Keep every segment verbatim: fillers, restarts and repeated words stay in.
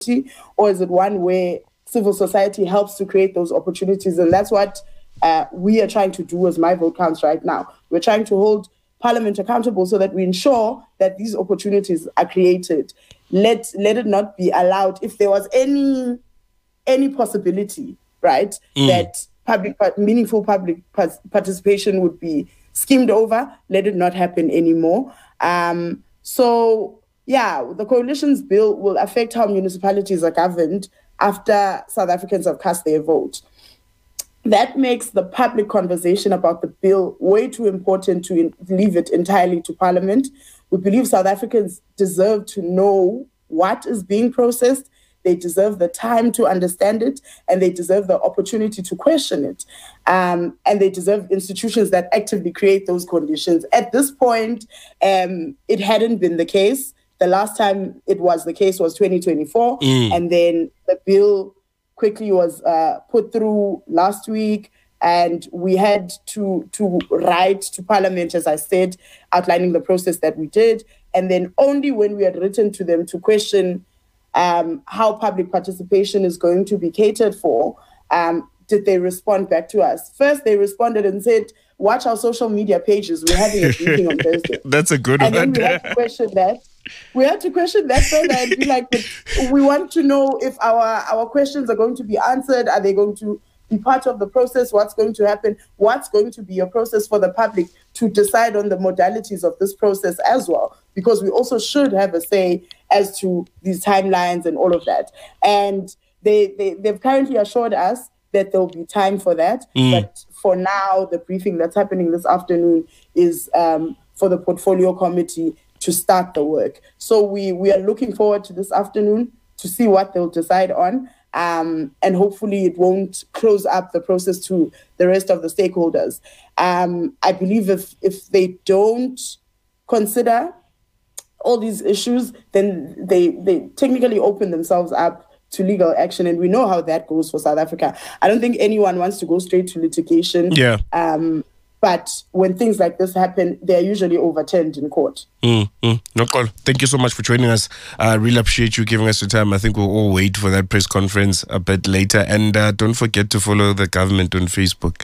or is it one where civil society helps to create those opportunities? And that's what uh, we are trying to do as My Vote Counts right now. We're trying to hold Parliament accountable so that we ensure that these opportunities are created. Let let it not be allowed, if there was any any possibility, right, mm. that public meaningful public participation would be skimmed over, let it not happen anymore. Um, so, yeah, the coalition's bill will affect how municipalities are governed after South Africans have cast their vote. That makes the public conversation about the bill way too important to in- leave it entirely to Parliament. We believe South Africans deserve to know what is being processed. They deserve the time to understand it, and they deserve the opportunity to question it. Um, and they deserve institutions that actively create those conditions. At this point, um, it hadn't been the case. The last time it was the case was twenty twenty-four, mm. and then the bill quickly was uh, put through last week, and we had to to write to Parliament, as I said, outlining the process that we did. And then only when we had written to them to question um, how public participation is going to be catered for, um, did they respond back to us. First, they responded and said, watch our social media pages. We're having a briefing on Thursday. That's a good and one. And then we had to question that. We had to question that further and be like, but we want to know if our, our questions are going to be answered. Are they going to be part of the process? What's going to happen? What's going to be a process for the public to decide on the modalities of this process as well? Because we also should have a say as to these timelines and all of that. And they, they, they've currently assured us that there'll be time for that. Mm. But for now, the briefing that's happening this afternoon is um, for the portfolio committee to start the work. So we, we are looking forward to this afternoon to see what they'll decide on. Um, and hopefully it won't close up the process to the rest of the stakeholders. Um, I believe if if they don't consider all these issues, then they, they technically open themselves up to legal action. And we know how that goes for South Africa. I don't think anyone wants to go straight to litigation. Yeah. Um, But when things like this happen, they're usually overturned in court. Mm, mm. No call. Thank you so much for joining us. I uh, really appreciate you giving us your time. I think we'll all wait for that press conference a bit later. And uh, don't forget to follow the government on Facebook.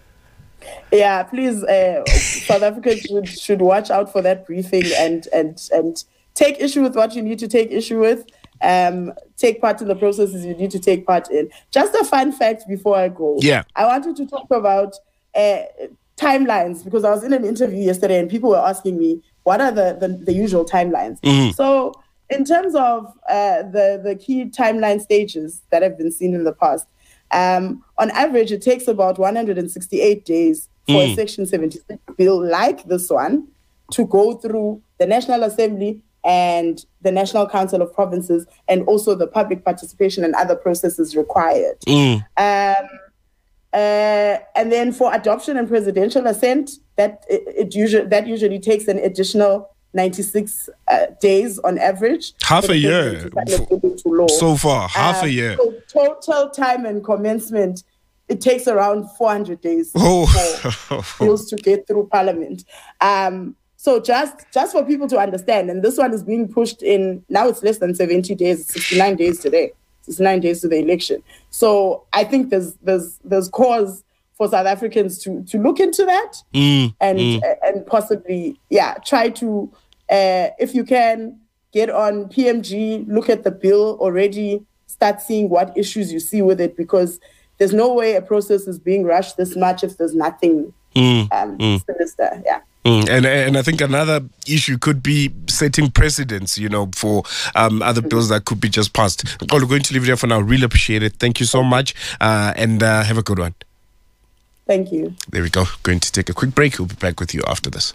Yeah, please, uh, South Africans should, should watch out for that briefing and, and, and take issue with what you need to take issue with. Um, take part in the processes you need to take part in. Just a fun fact before I go. Yeah. I wanted to talk about uh, timelines, because I was in an interview yesterday and people were asking me, what are the, the, the usual timelines? Mm-hmm. So in terms of uh, the, the key timeline stages that have been seen in the past, um, on average, it takes about one hundred sixty-eight days for mm. a Section seventy-six bill like this one to go through the National Assembly and the National Council of Provinces, and also the public participation and other processes required. Mm. Um, Uh, and then for adoption and presidential assent, that it, it usually that usually takes an additional ninety-six uh, days on average. Half a year so far. Half um, a year. So total time and commencement, it takes around four hundred days oh. for bills to get through Parliament. Um, so just just for people to understand, and this one is being pushed in now. It's less than seventy days. It's sixty-nine days today. It's nine days to the election. So I think there's there's there's cause for South Africans to to look into that mm, and mm. Uh, and possibly yeah try to uh, if you can get on P M G, look at the bill already, start seeing what issues you see with it, because there's no way a process is being rushed this much if there's nothing mm, um, mm. sinister. Yeah. Mm, and and I think another issue could be setting precedents, you know, for um, other bills that could be just passed. We're going to leave it there for now. Really appreciate it. Thank you so much, uh, and uh, have a good one. Thank you. There we go. Going to take a quick break. We'll be back with you after this.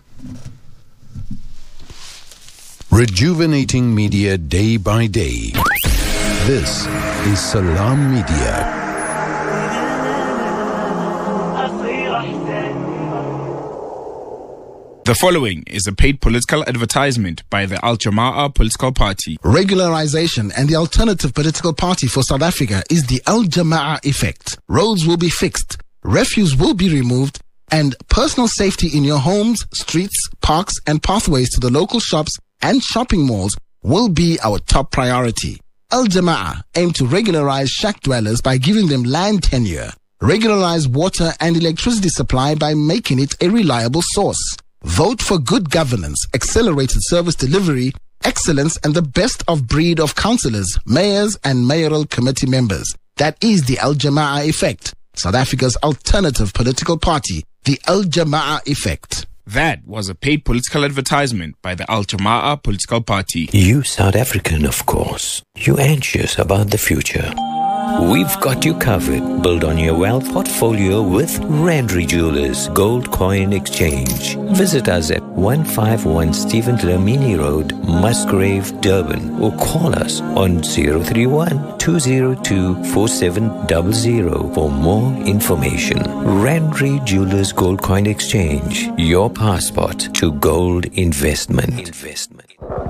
Rejuvenating media day by day. This is Salam Media. The following is a paid political advertisement by the Al Jama'ah political party. Regularization and the alternative political party for South Africa is the Al Jama'ah effect. Roads will be fixed, refuse will be removed, and personal safety in your homes, streets, parks, and pathways to the local shops and shopping malls will be our top priority. Al Jama'ah aim to regularize shack dwellers by giving them land tenure, regularize water and electricity supply by making it a reliable source. Vote for good governance, accelerated service delivery, excellence, and the best of breed of councillors, mayors, and mayoral committee members. That is the Al Jama'ah Effect, South Africa's alternative political party, the Al Jama'ah Effect. That was a paid political advertisement by the Al Jama'ah political party. You South African, of course. You anxious about the future. We've got you covered. Build on your wealth portfolio with Randry Jewelers Gold Coin Exchange. Visit us at one fifty-one Stephen Dlamini Road, Musgrave, Durban, or call us on zero three one, two zero two, four seven zero zero for more information. Randry Jewelers Gold Coin Exchange, your passport to gold investment. investment.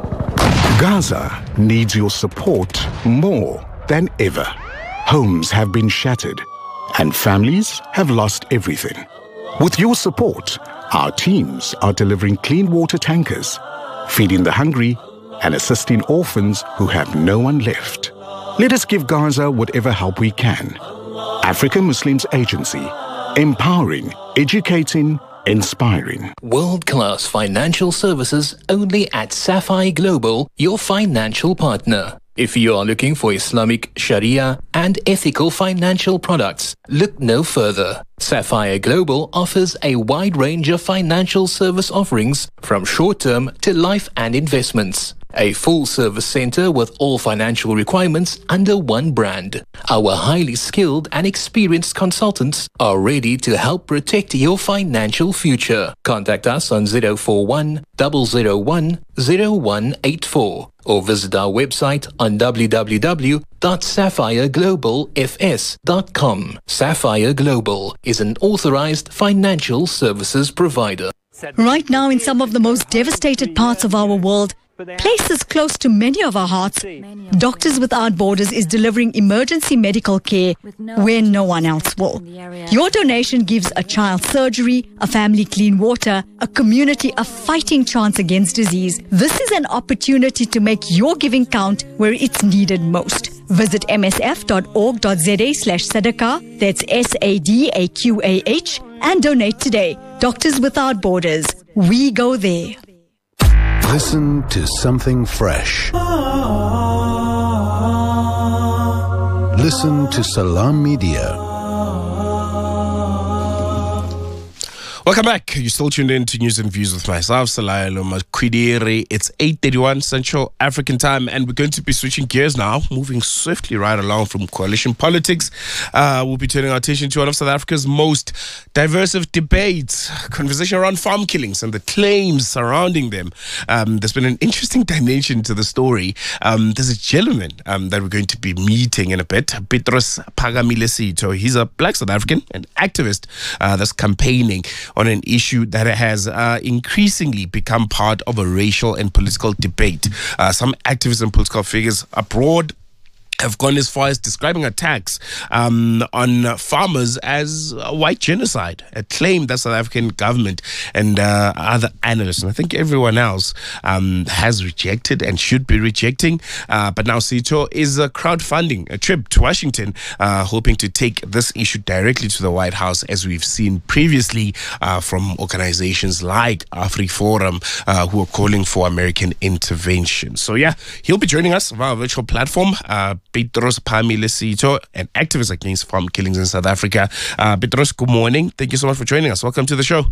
Gaza needs your support more than ever. Homes have been shattered and families have lost everything. With your support, our teams are delivering clean water tankers, feeding the hungry, and assisting orphans who have no one left. Let us give Gaza whatever help we can. African Muslims Agency, empowering, educating, inspiring. World-class financial services only at Sapphire Global, your financial partner. If you are looking for Islamic, Sharia, and ethical financial products, look no further. Sapphire Global offers a wide range of financial service offerings from short-term to life and investments. A full-service center with all financial requirements under one brand. Our highly skilled and experienced consultants are ready to help protect your financial future. Contact us on zero four one, zero zero one, zero one eight four or visit our website on w w w dot sapphire global f s dot com. Sapphire Global is an authorized financial services provider. Right now, in some of the most devastated parts of our world, places close to many of our hearts, Doctors Without Borders is delivering emergency medical care where no one else will. Your donation gives a child surgery, a family clean water, a community a fighting chance against disease. This is an opportunity to make your giving count where it's needed most. Visit m s f dot org dot z a slash sadaqah, that's S A D A Q A H, and donate today. Doctors Without Borders. We go there. Listen to something fresh. Listen to Salam Media. Welcome back. You're still tuned in to News and Views with myself, Salayelo Makwidiri. It's eight thirty-one Central African time, and we're going to be switching gears now, moving swiftly right along from coalition politics. Uh, we'll be turning our attention to one of South Africa's most diverse of debates, conversation around farm killings and the claims surrounding them. Um, there's been an interesting dimension to the story. Um, there's a gentleman um, that we're going to be meeting in a bit, Petros Phakamile-Sitho. He's a black South African, an activist uh, that's campaigning on an issue that has uh, increasingly become part of a racial and political debate. Uh, some activists and political figures abroad have gone as far as describing attacks um, on farmers as a white genocide, a claim that South African government and uh, other analysts, and I think everyone else, um, has rejected and should be rejecting. Uh, but now Sitho is uh, crowdfunding a trip to Washington, uh, hoping to take this issue directly to the White House, as we've seen previously uh, from organizations like AfriForum, uh, who are calling for American intervention. So yeah, he'll be joining us via a virtual platform. Uh, Petros Phakamile-Sitho, an activist against farm killings in South Africa. Uh, Petros, good morning. Thank you so much for joining us. Welcome to the show.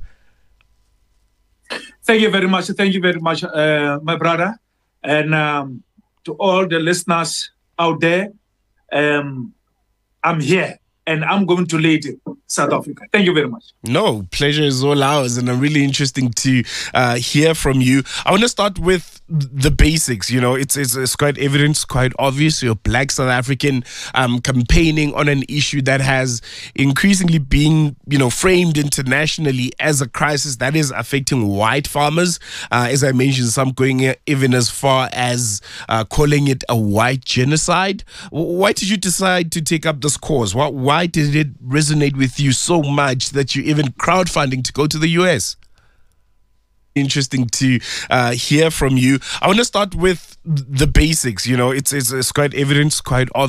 Thank you very much. Thank you very much, uh, my brother. And um, to all the listeners out there, um, I'm here and I'm going to lead South Africa. Thank you very much. No, pleasure is all ours, and I'm really interesting to uh, hear from you. I want to start with the basics. You know, it's, it's it's quite evident, it's quite obvious. You're a black South African um, campaigning on an issue that has increasingly been, you know, framed internationally as a crisis that is affecting white farmers. Uh, as I mentioned, some going even as far as uh, calling it a white genocide. Why did you decide to take up this cause? Why, why did it resonate with you so much that you even crowdfunding to go to the U S? Interesting to uh, hear from you. I want to start with the basics. You know, it's, it's, it's quite evident, it's quite obvious.